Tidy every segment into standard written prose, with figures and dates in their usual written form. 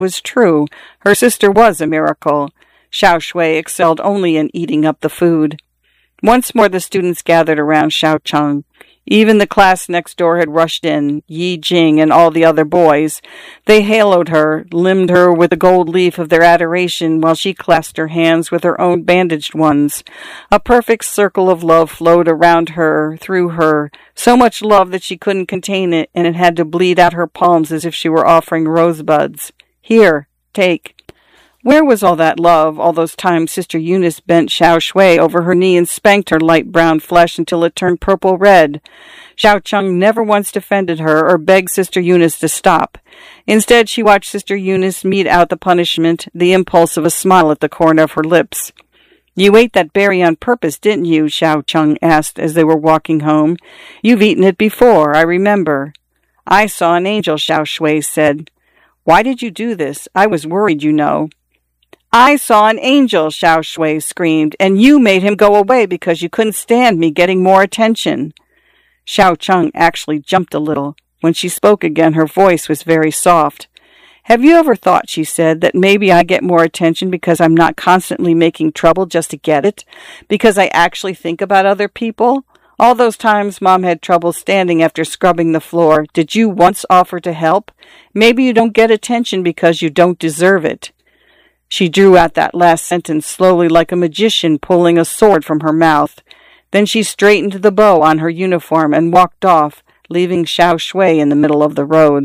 was true. Her sister was a miracle. Xiao Shui excelled only in eating up the food. Once more the students gathered around Xiao Cheng. Even the class next door had rushed in, Yi Jing and all the other boys. They haloed her, limned her with the gold leaf of their adoration while she clasped her hands with her own bandaged ones. A perfect circle of love flowed around her, through her, so much love that she couldn't contain it, and it had to bleed out her palms as if she were offering rosebuds. Here, take. Where was all that love, all those times Sister Eunice bent Xiao Shui over her knee and spanked her light brown flesh until it turned purple-red? Xiao Cheng never once defended her or begged Sister Eunice to stop. Instead, she watched Sister Eunice mete out the punishment, the impulse of a smile at the corner of her lips. "You ate that berry on purpose, didn't you?" Xiao Cheng asked as they were walking home. "You've eaten it before, I remember." "I saw an angel," Xiao Shui said. "Why did you do this? I was worried, you know." "I saw an angel," Xiao Shui screamed, "and you made him go away because you couldn't stand me getting more attention." Xiao Cheng actually jumped a little. When she spoke again, her voice was very soft. "Have you ever thought," she said, "that maybe I get more attention because I'm not constantly making trouble just to get it? Because I actually think about other people? All those times Mom had trouble standing after scrubbing the floor, did you once offer to help? Maybe you don't get attention because you don't deserve it." She drew out that last sentence slowly like a magician pulling a sword from her mouth. Then she straightened the bow on her uniform and walked off, leaving Xiao Shui in the middle of the road.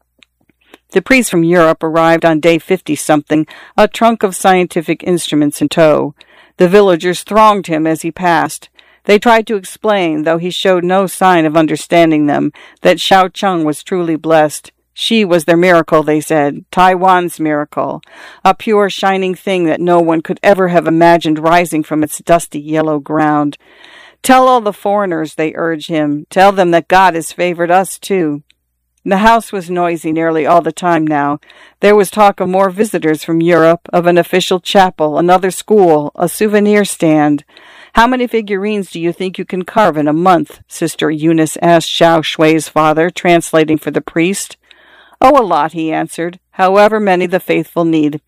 The priest from Europe arrived on day 50-something, a trunk of scientific instruments in tow. The villagers thronged him as he passed. They tried to explain, though he showed no sign of understanding them, that Xiao Cheng was truly blessed. She was their miracle, they said, Taiwan's miracle, a pure, shining thing that no one could ever have imagined rising from its dusty yellow ground. "Tell all the foreigners," they urged him. "Tell them that God has favored us, too." The house was noisy nearly all the time now. There was talk of more visitors from Europe, of an official chapel, another school, a souvenir stand. "How many figurines do you think you can carve in a month?" Sister Eunice asked Xiao Shui's father, translating for the priest. "Oh, a lot," he answered, "however many the faithful need."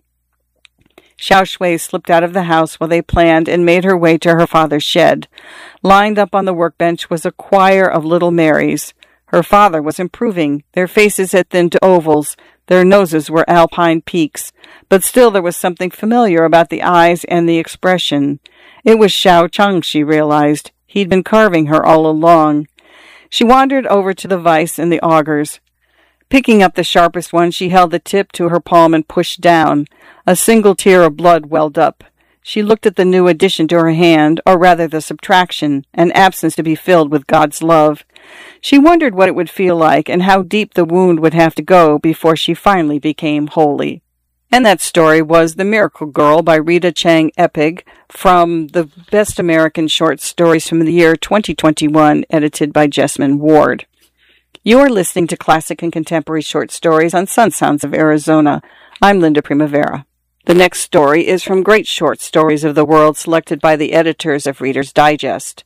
Xiao Shui slipped out of the house while they planned and made her way to her father's shed. Lined up on the workbench was a choir of little Marys. Her father was improving. Their faces had thinned to ovals. Their noses were alpine peaks. But still there was something familiar about the eyes and the expression. It was Xiao Cheng, she realized. He'd been carving her all along. She wandered over to the vise and the augers. Picking up the sharpest one, she held the tip to her palm and pushed down. A single tear of blood welled up. She looked at the new addition to her hand, or rather the subtraction, an absence to be filled with God's love. She wondered what it would feel like and how deep the wound would have to go before she finally became holy. And that story was The Miracle Girl by Rita Chang Epig, from the Best American Short Stories from the year 2021, edited by Jessamine Ward. You are listening to Classic and Contemporary Short Stories on Sun Sounds of Arizona. I'm Linda Primavera. The next story is from Great Short Stories of the World, selected by the editors of Reader's Digest.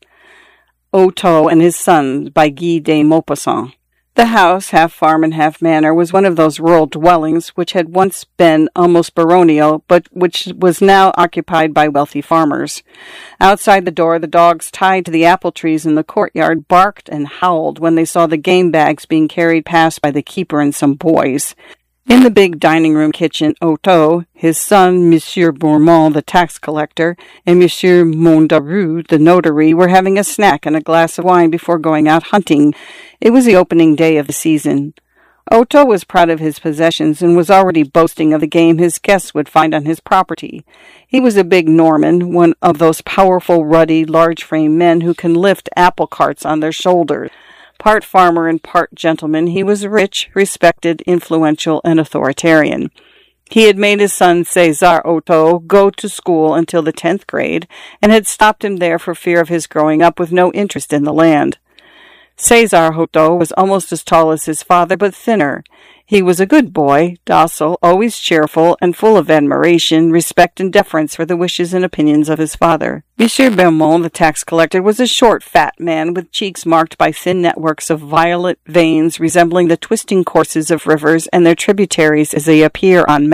Otto and His Son by Guy de Maupassant. The house, half farm and half manor, was one of those rural dwellings which had once been almost baronial, but which was now occupied by wealthy farmers. Outside the door, the dogs tied to the apple trees in the courtyard barked and howled when they saw the game bags being carried past by the keeper and some boys. In the big dining-room kitchen, Otto, his son, Monsieur Bourmont, the tax collector, and Monsieur Mondaru, the notary, were having a snack and a glass of wine before going out hunting. It was the opening day of the season. Otto was proud of his possessions and was already boasting of the game his guests would find on his property. He was a big Norman, one of those powerful, ruddy, large-framed men who can lift apple carts on their shoulders. Part farmer and part gentleman, he was rich, respected, influential, and authoritarian. He had made his son César Otto go to school until the 10th grade, and had stopped him there for fear of his growing up with no interest in the land. César Otto was almost as tall as his father, but thinner. He was a good boy, docile, always cheerful, and full of admiration, respect, and deference for the wishes and opinions of his father. Monsieur Belmont, the tax collector, was a short, fat man with cheeks marked by thin networks of violet veins resembling the twisting courses of rivers and their tributaries as they appear on